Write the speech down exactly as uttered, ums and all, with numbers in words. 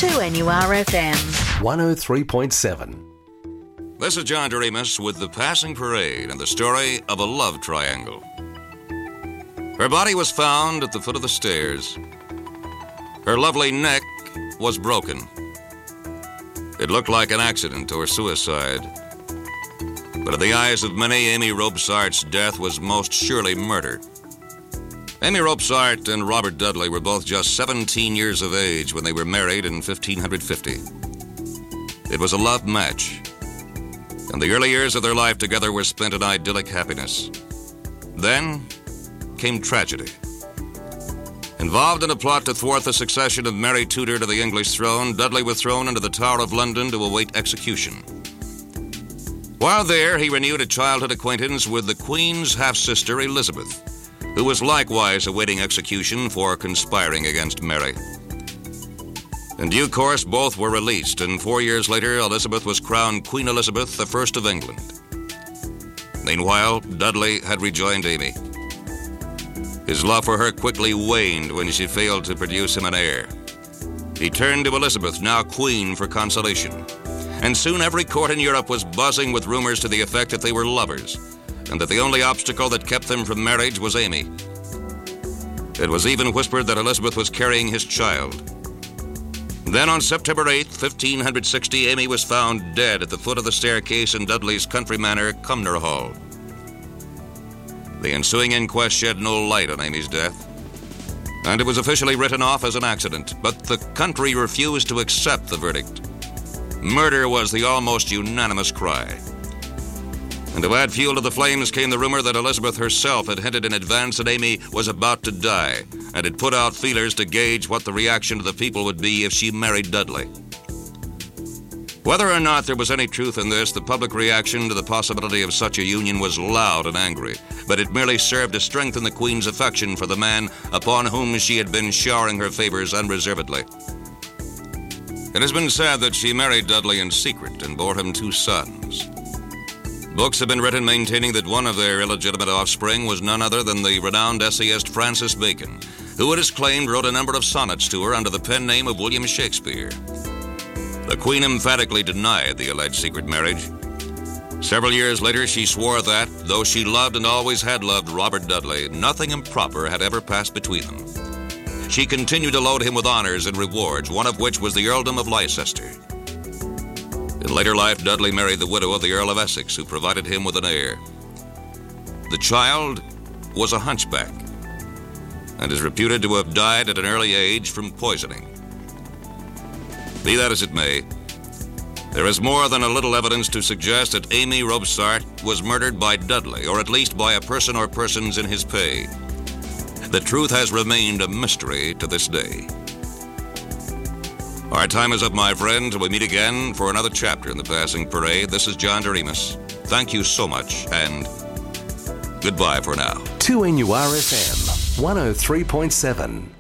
two N U R F M. one oh three point seven. This is John Doremus with The Passing Parade and the story of a love triangle. Her body was found at the foot of the stairs. Her lovely neck was broken. It looked like an accident or suicide. But in the eyes of many, Amy Robsart's death was most surely murder. Amy Robsart and Robert Dudley were both just seventeen years of age when they were married in fifteen fifty. It was a love match, and the early years of their life together were spent in idyllic happiness. Then came tragedy. Involved in a plot to thwart the succession of Mary Tudor to the English throne, Dudley was thrown into the Tower of London to await execution. While there, he renewed a childhood acquaintance with the Queen's half-sister Elizabeth, who was likewise awaiting execution for conspiring against Mary. In due course, both were released, and four years later, Elizabeth was crowned Queen Elizabeth the First of England. Meanwhile, Dudley had rejoined Amy. His love for her quickly waned when she failed to produce him an heir. He turned to Elizabeth, now Queen, for consolation. And soon every court in Europe was buzzing with rumors to the effect that they were lovers, and that the only obstacle that kept them from marriage was Amy. It was even whispered that Elizabeth was carrying his child. Then on September eighth, fifteen sixty, Amy was found dead at the foot of the staircase in Dudley's country manor, Cumnor Hall. The ensuing inquest shed no light on Amy's death, and it was officially written off as an accident, but the country refused to accept the verdict. Murder was the almost unanimous cry. And to add fuel to the flames came the rumor that Elizabeth herself had hinted in advance that Amy was about to die, and had put out feelers to gauge what the reaction of the people would be if she married Dudley. Whether or not there was any truth in this, the public reaction to the possibility of such a union was loud and angry, but it merely served to strengthen the Queen's affection for the man upon whom she had been showering her favors unreservedly. It has been said that she married Dudley in secret and bore him two sons. Books have been written maintaining that one of their illegitimate offspring was none other than the renowned essayist Francis Bacon, who it is claimed wrote a number of sonnets to her under the pen name of William Shakespeare. The Queen emphatically denied the alleged secret marriage. Several years later, she swore that, though she loved and always had loved Robert Dudley, nothing improper had ever passed between them. She continued to load him with honors and rewards, one of which was the Earldom of Leicester. In later life, Dudley married the widow of the Earl of Essex, who provided him with an heir. The child was a hunchback, and is reputed to have died at an early age from poisoning. Be that as it may, there is more than a little evidence to suggest that Amy Robsart was murdered by Dudley, or at least by a person or persons in his pay. The truth has remained a mystery to this day. Our time is up, my friend, till we meet again for another chapter in The Passing Parade. This is John Doremus. Thank you so much, and goodbye for now. two N U R F M, one oh three point seven.